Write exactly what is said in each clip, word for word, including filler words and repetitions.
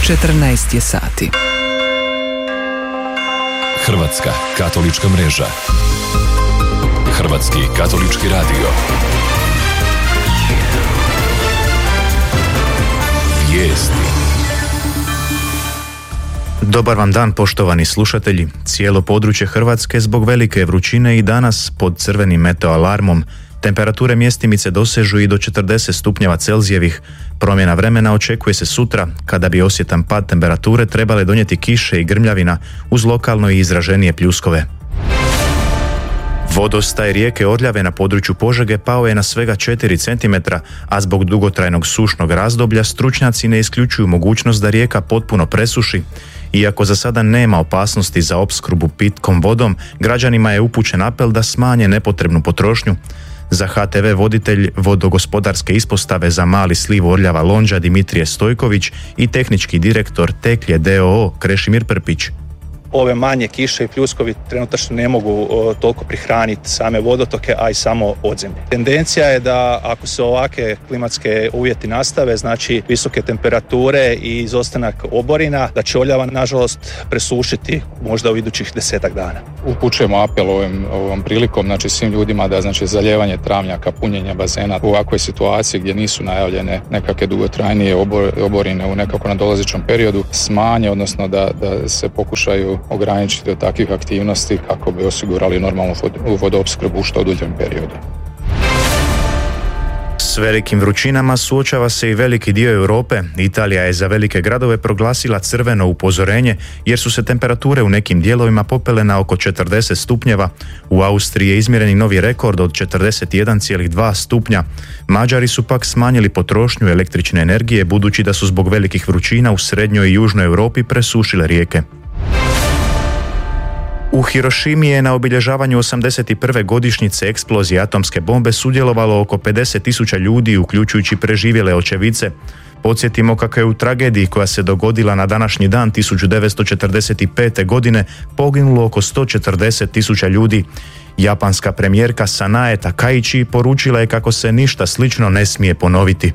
četrnaest je sati. Hrvatska katolička mreža. Hrvatski katolički radio. Vijesti. Dobar vam dan, poštovani slušatelji. Cijelo područje Hrvatske zbog velike vrućine i danas pod crvenim meteo alarmom. Temperature mjestimice dosežu i do četrdeset stupnjeva Celzijevih. Promjena vremena očekuje se sutra, kada bi osjetan pad temperature trebale donijeti kiše i grmljavina uz lokalno i izraženije pljuskove. Vodostaj rijeke Orljave na području Požege pao je na svega četiri centimetra, a zbog dugotrajnog sušnog razdoblja stručnjaci ne isključuju mogućnost da rijeka potpuno presuši. Iako za sada nema opasnosti za opskrbu pitkom vodom, građanima je upućen apel da smanje nepotrebnu potrošnju. Za H T V voditelj vodogospodarske ispostave za mali sliv Orljava Lonđa Dimitrije Stojković i tehnički direktor Teklje d o o Krešimir Prpić. Ove manje kiše i pljuskovi trenutačno ne mogu o, toliko prihraniti same vodotoke, a i samo podzemlje. Tendencija je da ako se ovakve klimatske uvjeti nastave, znači visoke temperature i izostanak oborina, da će Orljava nažalost presušiti možda u idućih desetak dana. Upućujemo apel ovom, ovom prilikom, znači svim ljudima da znači zalijevanje travnjaka, punjenje bazena u ovakvoj situaciji gdje nisu najavljene nekakve dugotrajnije obor, oborine u nekako nadolazećem periodu smanje, odnosno da, da se pokušaju ograničiti od takvih aktivnosti kako bi osigurali normalnu vodoopskrbu u što duljem periodu. S velikim vrućinama suočava se i veliki dio Europe. Italija je za velike gradove proglasila crveno upozorenje jer su se temperature u nekim dijelovima popele na oko četrdeset stupnjeva. U Austriji je izmjeren i novi rekord od četrdeset jedan zarez dva stupnja. Mađari su pak smanjili potrošnju električne energije budući da su zbog velikih vrućina u srednjoj i južnoj Europi presušile rijeke. U Hirošimi je na obilježavanju osamdeset prve godišnjice eksplozije atomske bombe sudjelovalo oko pedeset tisuća ljudi, uključujući preživjele očevice. Podsjetimo kako je u tragediji koja se dogodila na današnji dan tisuću devetsto četrdeset pete. godine poginulo oko sto četrdeset tisuća ljudi. Japanska premijerka Sanae Takaichi poručila je kako se ništa slično ne smije ponoviti.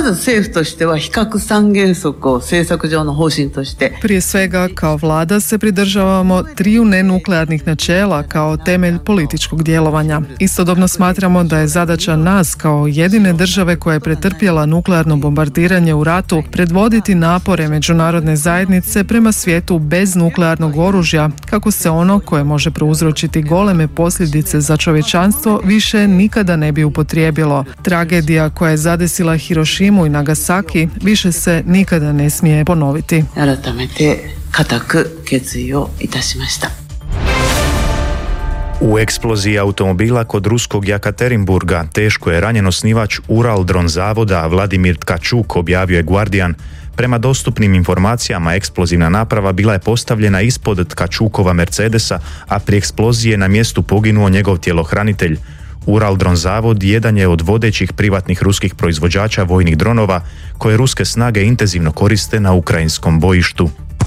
Prije svega, kao vlada se pridržavamo triju nenuklearnih načela kao temelj političkog djelovanja. Istodobno smatramo da je zadaća nas kao jedine države koja je pretrpjela nuklearno bombardiranje u ratu predvoditi napore međunarodne zajednice prema svijetu bez nuklearnog oružja, kako se ono koje može prouzročiti goleme posljedice za čovječanstvo više nikada ne bi upotrijebilo. Tragedija koja je zadesila Hirošimu Šimu i Nagasaki više se nikada ne smije ponoviti. U eksploziji automobila kod ruskog Jekaterinburga teško je ranjen osnivač Uraldron zavoda Vladimir Tkačuk, objavio je Guardian. Prema dostupnim informacijama, eksplozivna naprava bila je postavljena ispod Tkačukova Mercedesa, a pri eksploziji je na mjestu poginuo njegov tjelohranitelj. Uraldron zavod jedan je od vodećih privatnih ruskih proizvođača vojnih dronova koje ruske snage intenzivno koriste na ukrajinskom bojištu.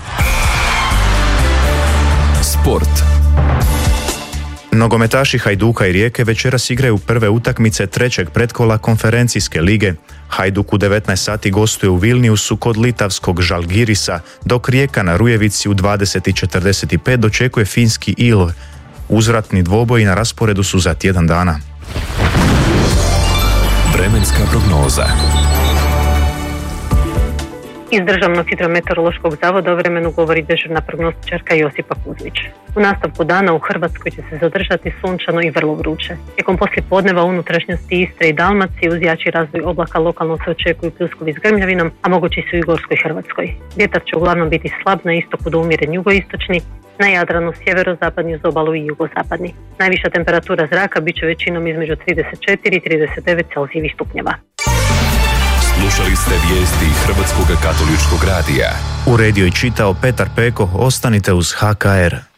Sport. Nogometaši Hajduka i Rijeke večeras igraju prve utakmice trećeg pretkola konferencijske lige. Hajduk u devetnaest sati gostuje u Vilniusu kod litavskog Žalgirisa, dok Rijeka na Rujevici u dvadeset i četrdeset pet dočekuje finski Ilv. Uzvratni dvoboji na rasporedu su za tjedan dana. Vremenska prognoza. Iz Državnog hidrometeorološkog zavoda o vremenu govori dežurna prognostičarka Josipa Kuzmić. U nastavku dana u Hrvatskoj će se zadržati sunčano i vrlo vruće. Tijekom poslijepodneva u unutrašnjosti Istre i Dalmacije uz jači razvoj oblaka lokalno se očekuju pljuskovi s grmljavinom, a mogući su i u Gorskoj Hrvatskoj. Vjetar će uglavnom biti slab na istoku do umjeren jugoistočni, na Jadranu sjeverozapadni uz obalu i jugozapadni. Najviša temperatura zraka bit će većinom između trideset četiri i trideset devet Celzijevih stupnjeva. Slušali ste vijesti Hrvatskog katoličkog radija. Uredio i čitao Petar Peko, ostanite uz H K R.